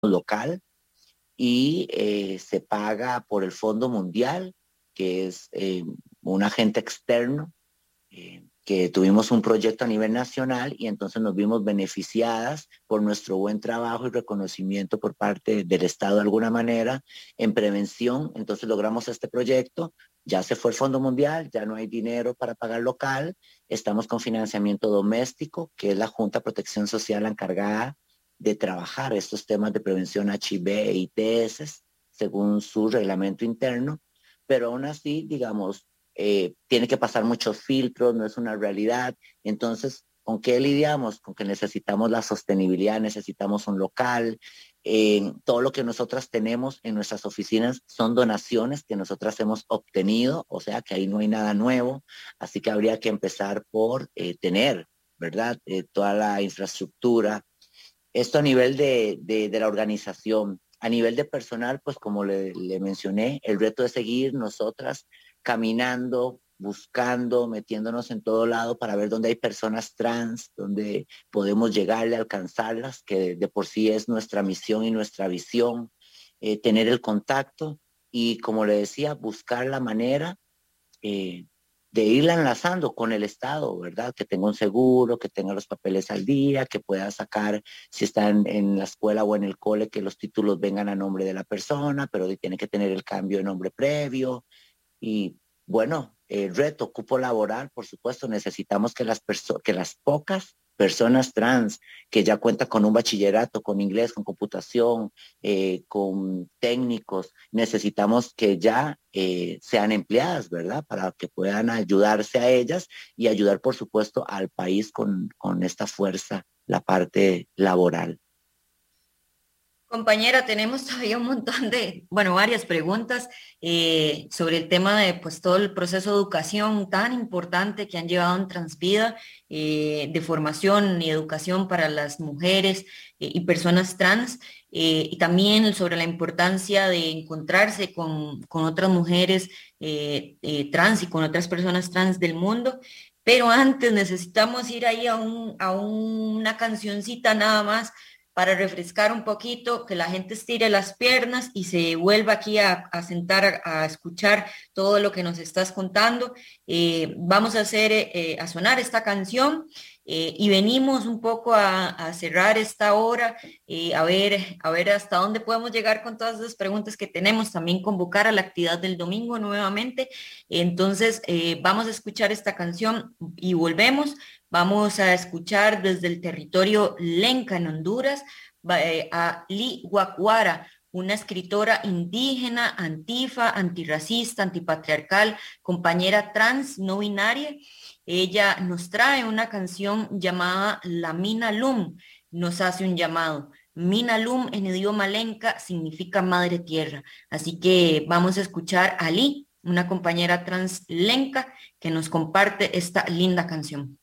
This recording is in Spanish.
local y se paga por el Fondo Mundial, que es un agente externo, que tuvimos un proyecto a nivel nacional y entonces nos vimos beneficiadas por nuestro buen trabajo y reconocimiento por parte del Estado de alguna manera en prevención. Entonces logramos este proyecto, ya se fue el Fondo Mundial, ya no hay dinero para pagar local, estamos con financiamiento doméstico, que es la Junta de Protección Social encargada de trabajar estos temas de prevención HIV e ITS según su reglamento interno, pero aún así, digamos, tiene que pasar muchos filtros, no es una realidad. Entonces, ¿con qué lidiamos? Con que necesitamos la sostenibilidad, necesitamos un local. Todo lo que nosotras tenemos en nuestras oficinas son donaciones que nosotras hemos obtenido, o sea que ahí no hay nada nuevo, así que habría que empezar por tener, ¿verdad? Toda la infraestructura. Esto a nivel de la organización. A nivel de personal, pues como le mencioné, el reto es seguir nosotras caminando, buscando, metiéndonos en todo lado para ver dónde hay personas trans, dónde podemos llegarle, alcanzarlas, que de por sí es nuestra misión y nuestra visión, tener el contacto y, como le decía, buscar la manera eh, de irla enlazando con el Estado, ¿verdad? Que tenga un seguro, que tenga los papeles al día, que pueda sacar, si está en la escuela o en el cole, que los títulos vengan a nombre de la persona, pero tiene que tener el cambio de nombre previo. Y bueno, el reto, cupo laboral, por supuesto, necesitamos que las pocas personas trans que ya cuentan con un bachillerato, con inglés, con computación, con técnicos, necesitamos que ya sean empleadas, ¿verdad? Para que puedan ayudarse a ellas y ayudar, por supuesto, al país con esta fuerza, la parte laboral. Compañera, tenemos todavía un montón de, bueno, varias preguntas sobre el tema de pues todo el proceso de educación tan importante que han llevado en Transvida, de formación y educación para las mujeres y personas trans, y también sobre la importancia de encontrarse con otras mujeres trans y con otras personas trans del mundo. Pero antes necesitamos ir ahí a una cancioncita nada más para refrescar un poquito, que la gente estire las piernas y se vuelva aquí a sentar a escuchar todo lo que nos estás contando. Vamos a hacer, a sonar esta canción y venimos un poco a cerrar esta hora, a ver hasta dónde podemos llegar con todas esas preguntas que tenemos, también convocar a la actividad del domingo nuevamente. Entonces, vamos a escuchar esta canción y volvemos. Vamos a escuchar desde el territorio Lenca en Honduras a Li Guacuara, una escritora indígena, antifa, antirracista, antipatriarcal, compañera trans, no binaria. Ella nos trae una canción llamada La Mina Lum, nos hace un llamado. Mina Lum en idioma lenca significa madre tierra. Así que vamos a escuchar a Li, una compañera trans lenca que nos comparte esta linda canción.